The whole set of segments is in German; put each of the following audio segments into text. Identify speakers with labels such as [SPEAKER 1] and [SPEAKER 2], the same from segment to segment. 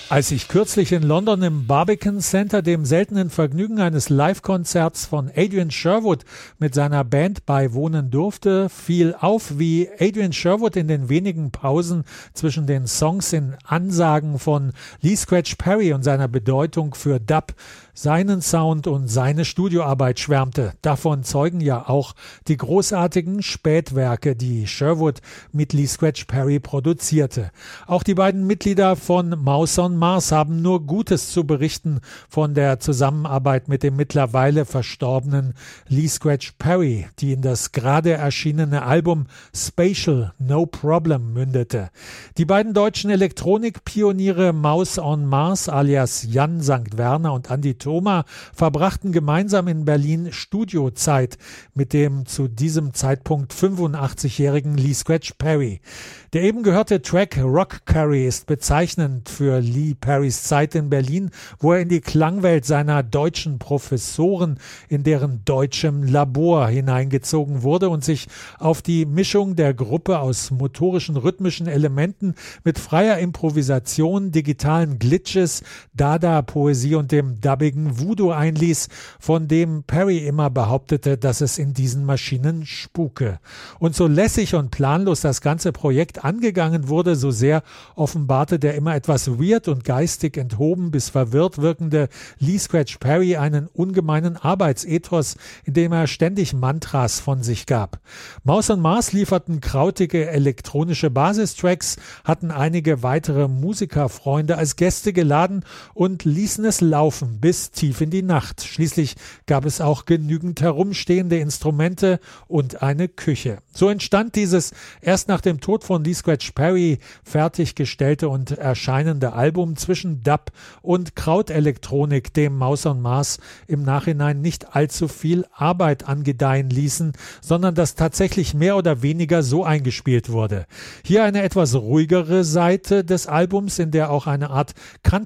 [SPEAKER 1] Als ich kürzlich in London im Barbican Center dem seltenen Vergnügen eines Live-Konzerts von Adrian Sherwood mit seiner Band beiwohnen durfte, fiel auf, wie Adrian Sherwood in den wenigen Pausen zwischen den Songs in Ansagen von Lee Scratch Perry und seiner Bedeutung für Dub seinen Sound und seine Studioarbeit schwärmte. Davon zeugen ja auch die großartigen Spätwerke, die Sherwood mit Lee Scratch Perry produzierte. Auch die beiden Mitglieder von Mouse on Mars haben nur Gutes zu berichten von der Zusammenarbeit mit dem mittlerweile verstorbenen Lee Scratch Perry, die in das gerade erschienene Album Spatial No Problem mündete. Die beiden deutschen Elektronikpioniere Mouse on Mars alias Jan St. Werner und Andi Thoma verbrachten gemeinsam in Berlin Studiozeit mit dem zu diesem Zeitpunkt 85-jährigen Lee Scratch Perry. Der eben gehörte Track Rock Curry ist bezeichnend für Lee Perrys Zeit in Berlin, wo er in die Klangwelt seiner deutschen Professoren in deren deutschem Labor hineingezogen wurde und sich auf die Mischung der Gruppe aus motorischen rhythmischen Elementen mit freier Improvisation, digitalen Glitches, Dada-Poesie und dem dubbigen Voodoo einließ, von dem Perry immer behauptete, dass es in diesen Maschinen spuke. Und so lässig und planlos das ganze Projekt angegangen wurde, so sehr offenbarte der immer etwas weird und geistig enthoben bis verwirrt wirkende Lee Scratch Perry einen ungemeinen Arbeitsethos, in dem er ständig Mantras von sich gab. Mouse on Mars lieferten krautige elektronische Basistracks, hatten einige weitere Musikerfreunde als Gäste geladen und ließen es laufen bis tief in die Nacht. Schließlich gab es auch genügend herumstehende Instrumente und eine Küche. So entstand dieses erst nach dem Tod von Lee Scratch Perry fertiggestellte und erscheinende Album zwischen Dub und Krautelektronik, dem Mouse on Mars im Nachhinein nicht allzu viel Arbeit angedeihen ließen, sondern das tatsächlich mehr oder weniger so eingespielt wurde. Hier eine etwas ruhigere Seite des Albums, in der auch eine Art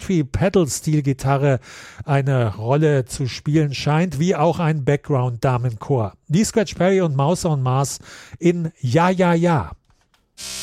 [SPEAKER 1] Country-Pedal-Stil-Gitarre eine Rolle zu spielen scheint, wie auch ein Background-Damenchor. Lee Scratch Perry und Mouse on Mars in Ja, ja, ja.